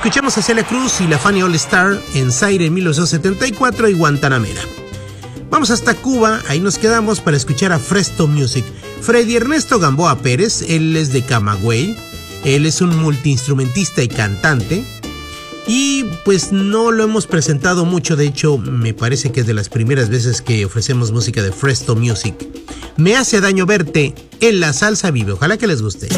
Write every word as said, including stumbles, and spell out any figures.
Escuchamos a Celia Cruz y la Fanny All Star en Zaire en mil novecientos setenta y cuatro y Guantanamera. Vamos hasta Cuba, ahí nos quedamos para escuchar a Fresto Music. Freddy Ernesto Gamboa Pérez, él es de Camagüey, él es un multiinstrumentista y cantante. Y pues no lo hemos presentado mucho, de hecho me parece que es de las primeras veces que ofrecemos música de Fresto Music. Me hace daño verte en La Salsa Vive, ojalá que les guste.